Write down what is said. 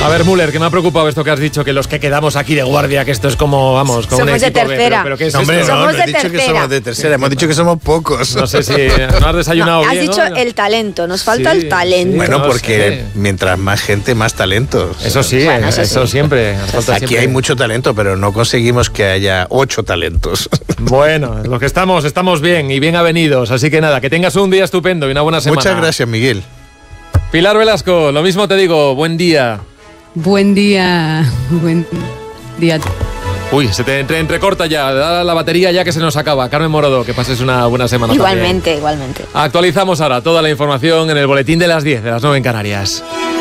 ver, Müller, que me ha preocupado esto que has dicho, que los que quedamos aquí de guardia, que esto es como, vamos, como somos un equipo de tercera. ¿Pero qué es Hombre, esto? Somos no de he dicho que tercera. somos de tercera, hemos dicho que somos pocos. No sé si no has desayunado Has bien, dicho ¿no? el talento, nos falta Sí, el talento. sí. Bueno, No porque sé. mientras más gente, más talento. Eso sí, Bueno, eso eso sí. siempre. nos falta Aquí siempre. hay mucho talento, pero no conseguimos que haya 8 talentos. Bueno, los que estamos bien y bien avenidos. Así que nada, que tengas un día estupendo y una buena semana. Muchas gracias, Miguel. Pilar Velasco, lo mismo te digo, buen día. Buen día. Buen día. Uy, se te entrecorta ya, da la batería ya que se nos acaba. Carmen Morodo, que pases una buena semana también. Igualmente. Actualizamos ahora toda la información en el boletín de las 10, de las 9 en Canarias.